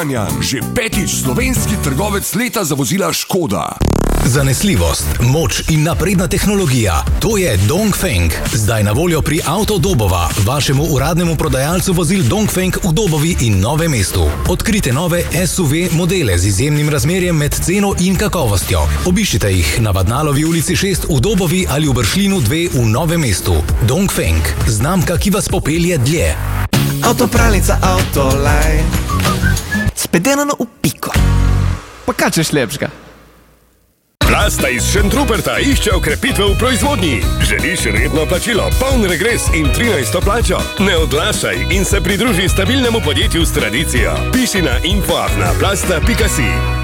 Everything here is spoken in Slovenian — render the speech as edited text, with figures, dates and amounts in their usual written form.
Kranjan, že 5. slovenski trgovec leta za vozila Škoda. Zanesljivost, moč in napredna tehnologija. To je Dongfeng. Zdaj na voljo pri Avto Dobova, vašemu uradnemu prodajalcu vozil Dongfeng v Dobovi in Novem mestu. Odkrite nove SUV modele z izjemnim razmerjem med ceno in kakovostjo. Obiščite jih na Vadnalovi ulici 6 v Dobovi ali v Bršljinu 2 v Novem mestu. Dongfeng, znamka, ki vas popelje dlje. Avtopralnica Autoline, spedenano v piko. Pa kaj češ lepšega? Plasta iz Šentruperta išče okrepitve v proizvodnji. Želiš redno plačilo, poln regres in 13. plačo? Ne odlašaj in se pridruži stabilnemu podjetju s tradicijo. Piši na info@plasta.si.